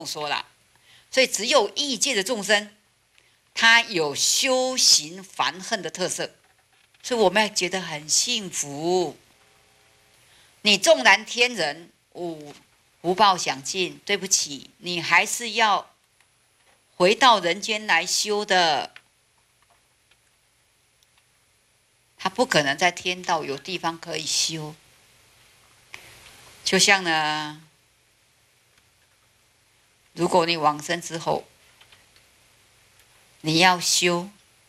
说了，所以只有异界的众生，他有修行烦恨的特色，所以我们要觉得很幸福。你纵然天人福报享尽，对不起，你还是要回到人间来修的。他不可能在天道有地方可以修。就像呢，如果你往生之后，你要修，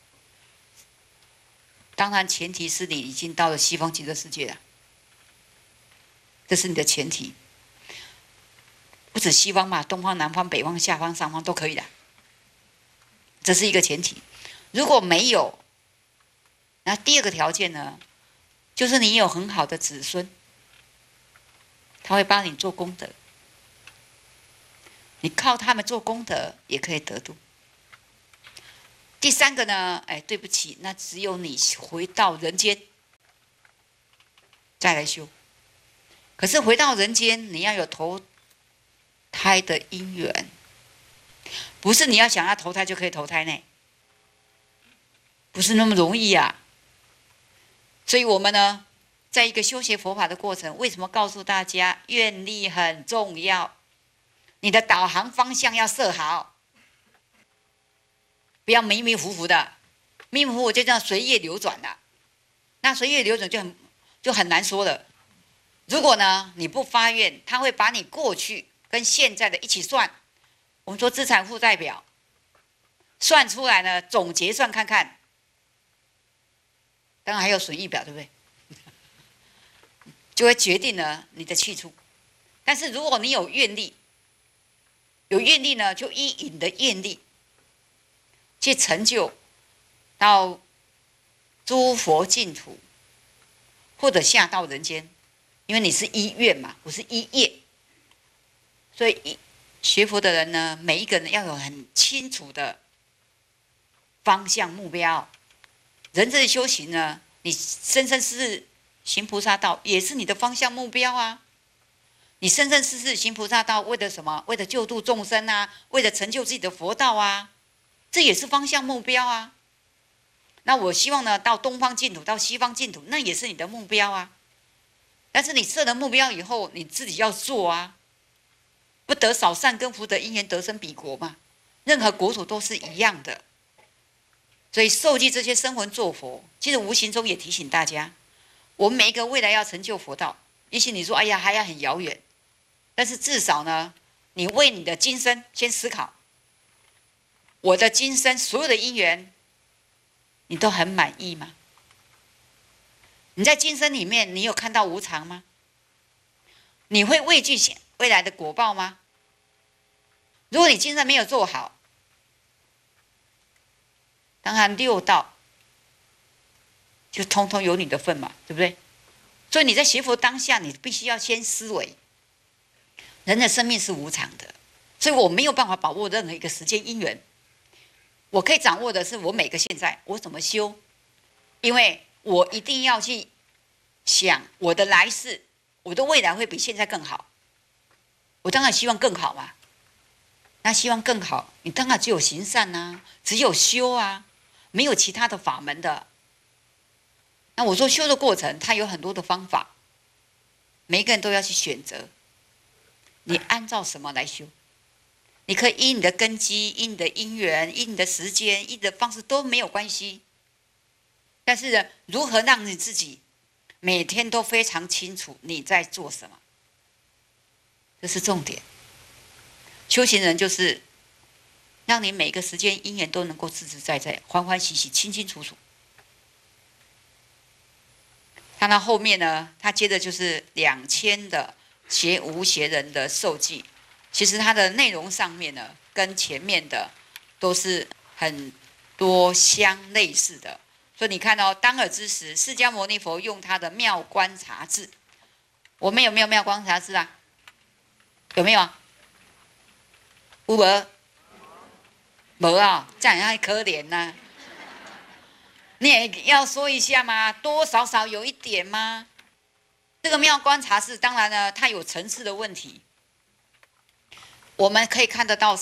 当然前提是你已经到了西方极乐世界了，这是你的前提。不止西方嘛，东方、南方、北方、下方、上方都可以的，这是一个前提。如果没有，那第二个条件呢，就是你有很好的子孙，他会帮你做功德，你靠他们做功德也可以得度。第三个呢，对不起，那只有你回到人间再来修。可是回到人间，你要有投胎的因缘，不是你要想要投胎就可以投胎呢，不是那么容易啊。所以我们呢，在一个修学佛法的过程，为什么告诉大家愿力很重要？你的导航方向要设好，不要迷迷糊糊的，迷迷糊糊就这样随业流转了。那随业流转就很难说了。如果呢你不发愿，他会把你过去跟现在的一起算。我们说资产负债表，算出来呢，总结算看看。当然还有损益表，对不对？就会决定了你的去处。但是如果你有愿力，有愿力呢，就依你的愿力去成就到诸佛净土，或者下到人间，因为你是依愿嘛，不是依业。所以学佛的人呢，每一个人要有很清楚的方向目标。人这修行呢，你生生世世行菩萨道，也是你的方向目标啊。你生生世世行菩萨道，为了什么？为了救度众生啊，为了成就自己的佛道啊，这也是方向目标啊。那我希望呢，到东方净土，到西方净土，那也是你的目标啊。但是你设了目标以后，你自己要做啊。不得少善根福德因缘得生彼国嘛，任何国土都是一样的。所以受记这些生魂作佛，其实无形中也提醒大家，我们每一个未来要成就佛道，也许你说哎呀还要很遥远，但是至少呢，你为你的今生先思考，我的今生所有的因缘，你都很满意吗？你在今生里面，你有看到无常吗？你会畏惧未来的果报吗？如果你今生没有做好，当然六道就通通有你的份嘛，对不对？所以你在学佛当下，你必须要先思维，人的生命是无常的，所以我没有办法把握任何一个时间因缘。我可以掌握的是我每个现在我怎么修，因为我一定要去想我的来世，我的未来会比现在更好。我当然希望更好嘛。那希望更好，你当然只有行善啊，只有修啊，没有其他的法门的。那我说修的过程，它有很多的方法，每一个人都要去选择，你按照什么来修？你可以依你的根基，依你的因缘，依你的时间，依你的方式都没有关系。但是呢，如何让你自己每天都非常清楚你在做什么，这是重点。修行人就是让你每个时间因缘都能够自自在在、欢欢喜喜、清清楚楚。看到后面呢，他接着就是2000的邪无邪人的受记，其实它的内容上面呢，跟前面的都是很多相类似的。所以你看到当尔之时，释迦牟尼佛用他的妙观察智，我们有没有妙观察智啊？有没有啊？有无？没啊，这样还可怜呢。你也要说一下嘛，多少少有一点吗？这个妙观察是当然呢，它有层次的问题。 我们可以看得到